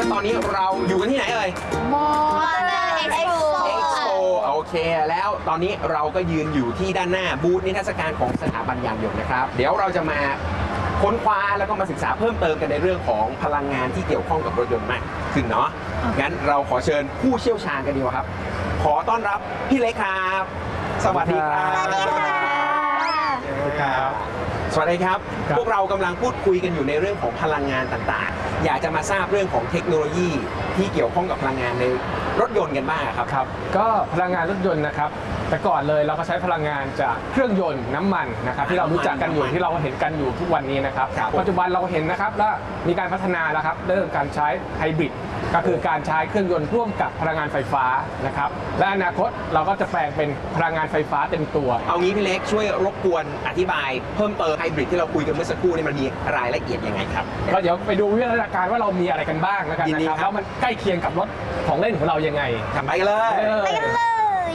ตอนนี้เราอยู่กันที่ไหนเอ่ยมอเตอร์เอ็กซ์โปโอเคแล้วตอนนี้เราก็ยืนอยู่ที่ด้านหน้าบูธนิทรรศการของสถาบันยานยนต์นะครับเดี๋ยวเราจะมาค้นคว้าแล้วก็มาศึกษาเพิ่มเติมกันในเรื่องของพลังงานที่เกี่ยวข้องกับรถยนต์มากขึ้นเนาะงั้นเราขอเชิญผู้เชี่ยวชาญกันดีกว่าครับขอต้อนรับพี่เล็กครับสวัสดีครับสวัสดีค่ะสวัสดีครับพวกเรากำลังพูดคุยกันอยู่ในเรื่องของพลังงานต่างๆอยากจะมาทราบเรื่องของเทคโนโลยีที่เกี่ยวข้องกับพลังงานในรถยนต์กันบ้างครับครับก็พลังงานรถยนต์นะครับแต่ก่อนเลยเราก็ใช้พลังงานจากเครื่องยนต์น้ำมันนะครับที่เรารู้จักกันอยู่ที่เราเห็นกันอยู่ทุกวันนี้นะครับปัจจุบันเราเห็นนะครับและมีการพัฒนาแล้วครับเรื่องการใช้ไฮบริดก็คือการใช้เครื่องยนต์ร่วมกับพลังงานไฟฟ้านะครับและอนาคตเราก็จะแปลงเป็นพลังงานไฟฟ้าเต็มตัวเอางี้พี่เล็กช่วยรบกวนอธิบายเพิ่มเติมไฮบริดที่เราคุยกันเมื่อสักครู่นี่มันมีรายละเอียดยังไงครับก็เดี๋ยวไปดูวิทยาการว่าเรามีอะไรกันบ้างนะครับแล้วมันใกล้เคียงกับรถของเล่นของเรายังไงทำไปกันเลยไปกันเลย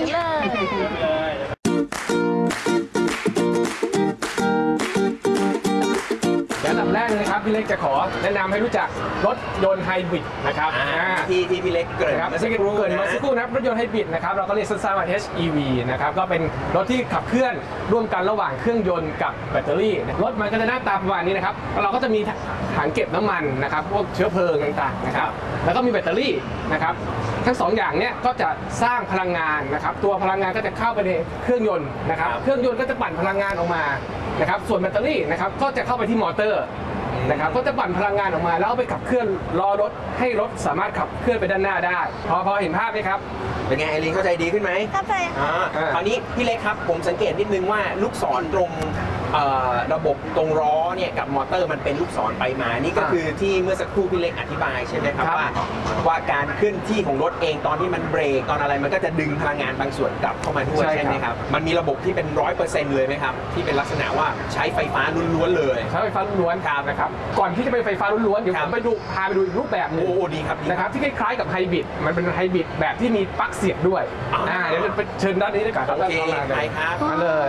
อันดับแรกเลยครับพี่เล็กจะขอแนะนำให้รู้จักรถยนต์ไฮบริดนะครับที่พี่เล็กเกิดมาสักครู่นะครับรถยนต์ไฮบริดนะครับเราก็เรียกสั้นๆว่า HEV นะครับก็เป็นรถที่ขับเคลื่อนร่วมกันระหว่างเครื่องยนต์กับแบตเตอรี่รถมันก็จะหน้าตาประมาณนี้นะครับเราก็จะมีถังเก็บน้ำมันนะครับพวกเชื้อเพลิงต่างๆนะครับแล้วก็มีแบตเตอรี่นะครับทั้ง2อย่างเนี้ยก็จะสร้างพลังงานนะครับตัวพลังงานก็จะเข้าไปในเครื่องยนต์นะครับเครื่องยนต์ก็จะปั่นพลังงานออกมานะครับส่วนแบตเตอรี่นะครับก็จะเข้าไปที่มอเตอร์นะครับก็จะปั่นพลังงานออกมาแล้วเอาไปขับเคลื่อนล้อรถให้รถสามารถขับเคลื่อนไปด้านหน้าได้พอเห็นภาพไหมครับเป็นไงไอรีนเข้าใจดีขึ้นไหมเข้าใจคราวนี้พี่เล็กครับผมสังเกตนิดนึงว่าลูกศรตรงระบบตรงล้อเนี่ยกับมอเตอร์มันเป็นลูกศรไปมานี่ก็คือที่เมื่อสักครู่พี่เล็กอธิบายใช่ไหมครับว่าการเคลื่อนที่ของรถเองตอนที่มันเบรกตอนอะไรมันก็จะดึงพลังงานบางส่วนกลับเข้ามาด้วยใช่ไหมครับมันมีระบบที่เป็น100%เลยไหมครับที่เป็นลักษณะว่าใช้ไฟฟ้าล้วนๆเลยใช้ไฟฟ้าล้วนๆนะครับก่อนที่จะไปไฟฟ้าล้วนๆเดี๋ยวผมพาไปดูอีกรูปแบบนึงดีครับนะครับที่คล้ายๆกับไฮบริดมันเป็นไฮบริดแบบที่มีปลั๊กเสียบด้วยเดี๋ยวไปเชิญด้านนี้ดีกว่าครับโอเคไปครับมาเลย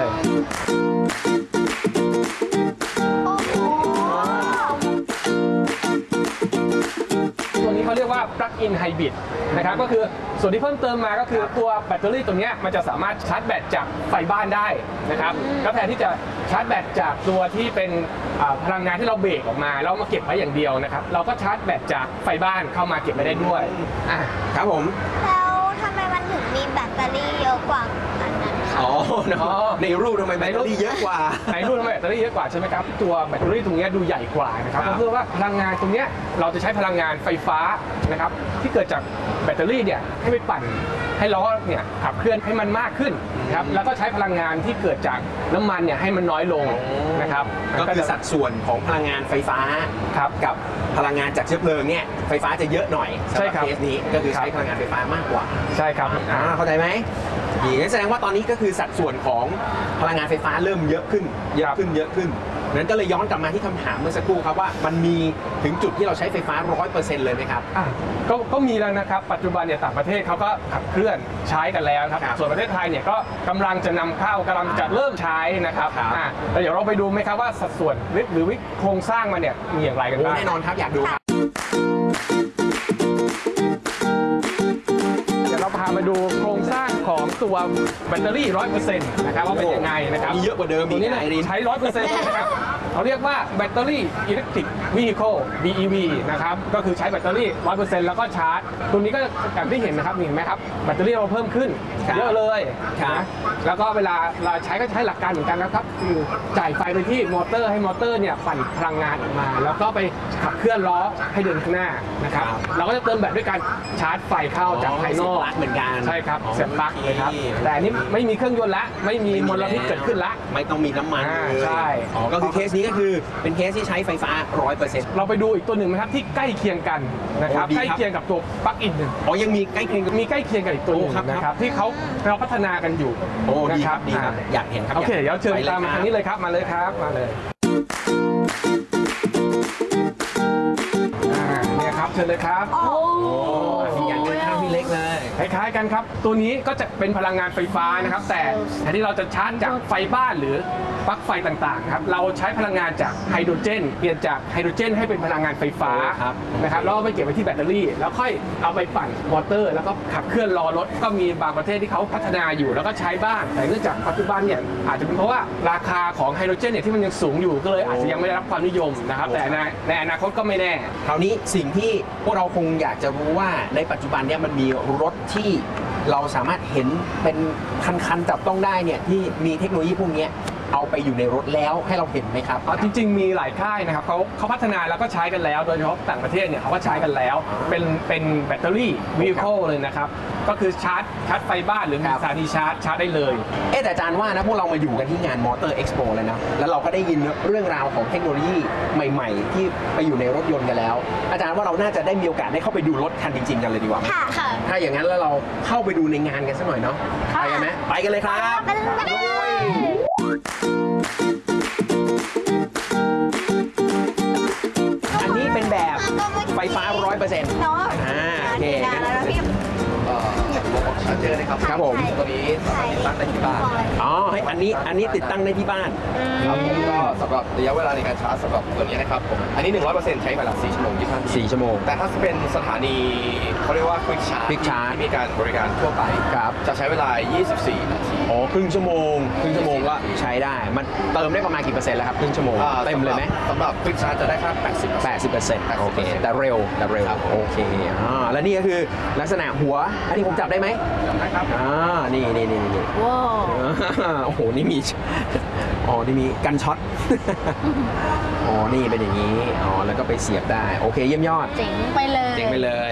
ตัวนี้เขาเรียกว่า plug-in hybrid นะครับก็คือส่วนที่เพิ่มเติมมาก็คือตัวแบตเตอรี่ตัวนี้มันจะสามารถชาร์จแบตจากไฟบ้านได้นะครับก็แทนที่จะชาร์จแบตจากตัวที่เป็นพลังงานที่เราเบรกออกมาแล้วมาเก็บไว้อย่างเดียวนะครับเราก็ชาร์จแบตจากไฟบ้านเข้ามาเก็บไว้ได้ด้วยครับผมแล้วทำไมมันถึงมีแบตเตอรี่เยอะกว่าอันนั้นในรูปทำไมแบตเตอรี่เยอะกว่าในรูปทำไมแบตเตอรี่เยอะกว่าใช่ไหมครับตัวแบตเตอรี่ตรงนี้ดูใหญ่กว่านะครับเพราะว่าพลังงานตรงนี้เราจะใช้พลังงานไฟฟ้านะครับที่เกิดจากแบตเตอรี่เนี่ยให้ไปปั่นให้ล้อเนี่ยขับเคลื่อนให้มันมากขึ้นครับแล้วก็ใช้พลังงานที่เกิดจากน้ำมันเนี่ยให้มันน้อยลงนะครับก็คือสัดส่วนของพลังงานไฟฟ้ากับพลังงานจากเชื้อเพลิงเนี่ยไฟฟ้าจะเยอะหน่อยสำหรับเคสนี้ก็คือใช้พลังงานไฟฟ้ามากกว่าใช่ครับเข้าใจไหมดีงั้นแสดงว่าตอนนี้ก็คือสัดส่วนของพลังงานไฟฟ้าเริ่มเยอะขึ้นนั้นก็เลยย้อนกลับมาที่คำถามเมื่อสักครู่ครับว่ามันมีถึงจุดที่เราใช้ไฟฟ้า 100% เลยไหมครับก็มีแล้วนะครับปัจจุบันเนี่ยต่างประเทศเขาก็ขับเคลื่อนใช้กันแล้วครับส่วนประเทศไทยเนี่ยก็กำลังจะนำเข้ากำลังจะเริ่มใช้นะครับแล้วเดี๋ยวเราไปดูไหมครับว่าสัดส่วนหรือโครงสร้างมันเนี่ยมีอย่างไรกันบ้างแน่นอนครับอยากดูครับเราพามาดูโครงสร้างของตัวแบตเตอรี่ 100% นะครับว่าเป็นยังไงนะครับมีเยอะกว่าเดิมตัวนี้ใช้ 100% นะครับเขาเรียกว่าแบตเตอรี่ Electric Vehicle BEV นะครับก็คือใช้แบตเตอรี่ 100% แล้วก็ชาร์จตัวนี้ก็อย่างที่เห็นนะครับเห็นไหมครับแบตเตอรี่เราเพิ่มขึ้นเยอะเลยนะแล้วก็เวลาเราใช้ก็ใช้หลักการเหมือนกันนะครับคือจ่ายไฟไปที่มอเตอร์ให้มอเตอร์เนี่ยปั่นพลังงานออกมาแล้วก็ไปขับเคลื่อนล้อให้เดินข้างหน้านะครับเราก็จะเติมแบตด้วยการชาร์จไฟเข้าจากภายนอกเหมือนกันใช่ครับเสียบปลั๊กเลยครับแต่อันนี้ไม่มีเครื่องยนต์ละไม่มีมลพิษเกิดขึ้นละไม่ต้องมีน้ำมันใช่ก็คือเคสนี้ก็คือเป็นเคสที่ใช้ไฟฟ้า 100% เราไปดูอีกตัวหนึ่งไหมครับที่ใกล้เคียงกันนะครับใกล้เคียงกับตัวปลั๊กอินหนึ่งยังมีใกล้เคียงกับอีกตัวนึงนะครับที่เราพัฒนากันอยู่ดีครับอยากเห็นครับโอเคเดี๋ยวเชิญตามมาทางนี้เลยครับมาเลยครับมาเลยเนี่ยครับเชิญเลยครับอย่างนี้ข้างพี่เล็กเลยคล้ายๆกันครับ ตัวนี้ก็จะเป็นพลังงานไฟฟ้านะครับ แต่แทนที่เราจะชาร์จจากไฟบ้านหรือปลั๊กไฟต่างๆครับเราใช้พลังงานจากไฮโดรเจนเปลี่ยนจากไฮโดรเจนให้เป็นพลังงานไฟฟ้านะครับแล้วเอาไปเก็บไว้ที่แบตเตอรี่ แล้วค่อยเอาไปปั่นมอเตอร์ แล้วก็ขับเคลื่อนล้อรถก็มีบางประเทศที่เขาพัฒนาอยู่แล้วก็ใช้บ้างแต่เนื่องจากปัจจุบันเนี่ยอาจจะเป็นเพราะว่าราคาของไฮโดรเจนเนี่ยที่มันยังสูงอยู่ก็เลยอาจจะยังไม่ได้รับความนิยมนะครับแต่ในอนาคตก็ไม่แน่คราวนี้สิ่งที่พวกเราคงอยากจะรู้ว่าในปัจจุบันเนี่ยมันมีรถที่เราสามารถเห็นเป็นคันๆจับต้องได้เนี่ยที่มีเทคโนโลยีพวกเนี้ยเอาไปอยู่ในรถแล้วให้เราเห็นไหมครับจริงๆมีหลายค่ายนะครับเขาพัฒนาแล้วก็ใช้กันแล้ว โดยเฉพาะต่างประเทศเนี่ยเขาก็ใช้กันแล้วเป็นแบตเตอรี่วีโคเลยนะครับก็คือชาร์จไฟบ้านหรือมีสถานีชาร์จได้เลยแต่อาจารย์ว่านะพวกเรามาอยู่กันที่งานมอเตอร์เอ็กซ์โปเลยนะแล้วเราก็ได้ยินเรื่องราวของเทคโนโลยีใหม่ๆ ที่ไปอยู่ในรถยนต์กันแล้ว อาจารย์ว่าเราน่าจะได้มีโอกาสได้เข้าไปดูรถคันจริงๆกันเลยดีกว่าไหมค่ะถ้าอย่างนั้นแล้วเราเข้าไปดูในงานกันสักหน่อยเนาะไปกันไหมไปกันเลยครับไปเลยอันนี้เป็นแบบไฟฟ้า 100% เนาะโอเคนานแล้วนะพี่บอกชาร์เจอร์นะครับครับผมตัวนี้สามารถติดตั้งได้ที่บ้านอ๋อให้อันนี้ติดตั้งได้ที่บ้านครับผมก็สำหรับระยะเวลาในการชาร์จสำหรับตัวนี้นะครับผมอันนี้ 100% ใช้เวลา4 ชั่วโมง25 นาที 4 ชั่วโมงแต่ถ้าเป็นสถานีเขาเรียกว่า Quick Charge Quick Charge ที่มีการบริการทั่วไปครับจะใช้เวลา 24 นาทีอ๋อครึ่งชั่วโมงก็ใช้ได้ มันเติมได้ประมาณกี่เปอร์เซ็นต์แล้วครับครึ่งชั่วโมงเต็มเลยไหมสำหรับ Quick Charge จะได้แค่ 80% โอเคแต่เร็วครับโอเคแล้วนี่ก็คือลักษณะหัว อันนี้ผมจับได้ไหมนะครับนี่ว้าวโอ้โหนี่มีนี่มีกันช็อต นี่เป็นอย่างนี้แล้วก็ไปเสียบได้โอเคเยี่ยมยอดเจ๋งไปเลยเจ๋งไปเลย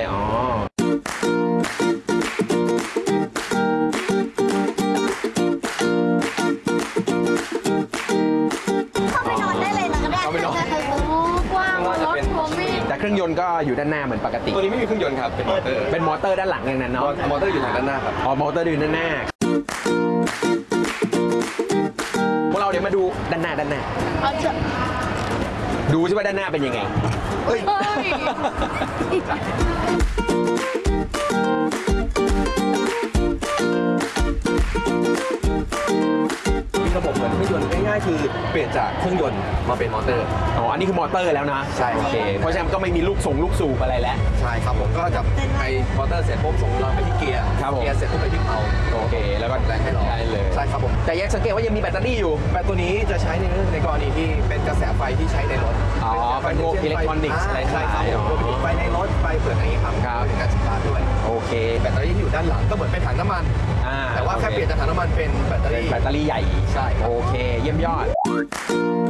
เข้าไปนอนได้เลยนะก็ได้เข้าไปนอนโอ้กว้างรถผมมีแต่เครื่องยนต์ก็อยู่ด้านหน้าเหมือนปกติตัวนี้ไม่มีเครื่องยนต์ครับเป็นมอเตอร์เป็นมอเตอร์ด้านหลังอย่างนั้นเนาะมอเตอร์อยู่ทางด้านหน้าครับมอเตอร์อยู่ด้านหน้าพวกเราเดี๋ยวมาดูด้านหน้าเอาเถอะดูใช่ว่าด้านหน้าเป็นยังไงเฮ้ยระบบเหมือนเครื่องยนต์ง่ายๆคือเปลี่ยนจากเครื่องยนต์มาเป็นมอเตอร์อันนี้คือมอเตอร์แล้วนะใช่โอเคเพราะฉะนั้นก็ไม่มีลูกสูบอะไรแล้วใช่ครับผมก็จะไปมอเตอร์เสร็จปุ๊บส่งเราไปที่เกียร์ครับผมเกียร์เสร็จปุ๊บไปที่เพลาโอเคแล้วก็แรงให้เราได้เลยใช่ครับผมแต่ยังสังเกตว่ายังมีแบตเตอรี่อยู่แบตตัวนี้จะใช้ในกรณีที่เป็นกระแสไฟที่ใช้ในรถเป็นพวกอิเล็กทรอนิกส์อะไรทั้งหใช่ลายครับผมรวมไปถึงไฟในรถไฟเปิดอะไรอย่างเงี้ยครับครับถึงการชาร์จด้วยโอเคแบตเตอรี่ที่อยู่ด้านหลังก็เหมือนเป็นถังน้ำมัน แต่ว่าแค่เปลี่ยนจากถังน้ำมันเป็นแบตเตอรี่แบตเตอรี่ใหญ่ใช่ครับโอเค เยี่ยมยอด